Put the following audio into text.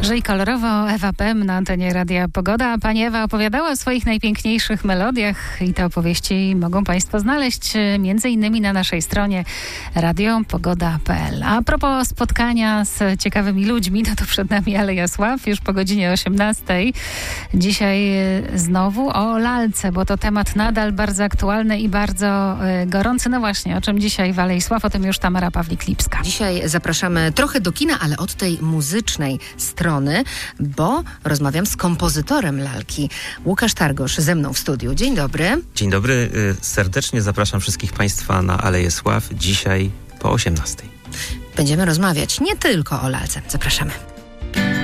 Że i kolorowo Ewa Pem na antenie Radia Pogoda. Pani Ewa opowiadała o swoich najpiękniejszych melodiach i te opowieści mogą Państwo znaleźć m.in. na naszej stronie radiopogoda.pl. A propos spotkania z ciekawymi ludźmi, no to przed nami Aleja Sław już po godzinie 18:00. Dzisiaj znowu o lalce, bo to temat nadal bardzo aktualny i bardzo gorący. No właśnie, o czym dzisiaj w Alei Sław, o tym już Tamara Pawlik-Lipska. Dzisiaj zapraszamy trochę do kina, ale od tej muzycznej strony, bo rozmawiam z kompozytorem lalki. Łukasz Targosz ze mną w studiu. Dzień dobry. Dzień dobry. Serdecznie zapraszam wszystkich Państwa na Aleję Sław dzisiaj po 18:00. Będziemy rozmawiać nie tylko o lalce. Zapraszamy.